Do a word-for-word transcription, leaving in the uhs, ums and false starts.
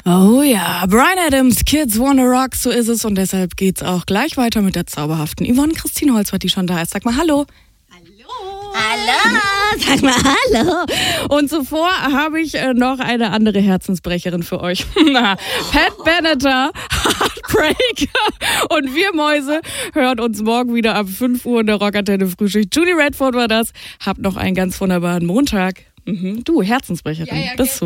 Oh ja, Bryan Adams, Kids Wanna Rock, so ist es. Und deshalb geht's auch gleich weiter mit der zauberhaften Yvonne Christine Holzwart, die schon da ist. Sag mal Hallo. Hallo! Sag mal Hallo. Und zuvor habe ich äh, noch eine andere Herzensbrecherin für euch. Pat Benatar, Heartbreak. Und wir Mäuse hören uns morgen wieder ab fünf Uhr in der Rockantenne Frühschicht. Judy Redford war das. Habt noch einen ganz wunderbaren Montag. Mhm. Du, Herzensbrecherin. Ja, ja, bist du.